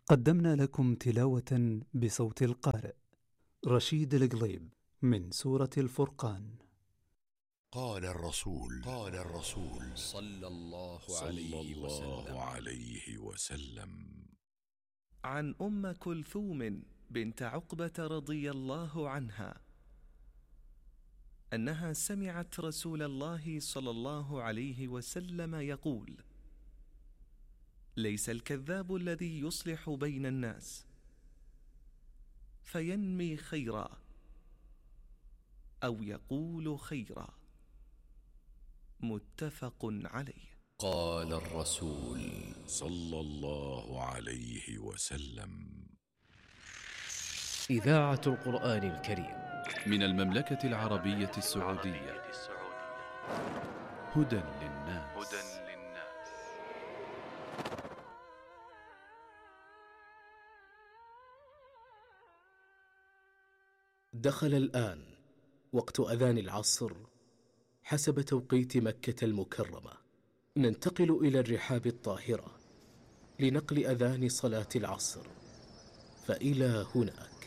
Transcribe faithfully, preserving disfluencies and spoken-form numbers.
قدمنا لكم تلاوة بصوت القارئ رشيد القليب من سورة الفرقان. قال الرسول قال الرسول صلى الله صلى عليه الله وسلم عليه وسلم عن أم كلثوم بنت عقبة رضي الله عنها أنها سمعت رسول الله صلى الله عليه وسلم يقول: ليس الكذاب الذي يصلح بين الناس فينمي خيرا أو يقول خيرا. متفق عليه. قال الرسول صلى الله عليه وسلم. إذاعة القرآن الكريم من المملكة العربية السعودية. هدى للناس. دخل الآن وقت أذان العصر حسب توقيت مكة المكرمة. ننتقل إلى الرحاب الطاهرة لنقل أذان صلاة العصر، فإلى هناك.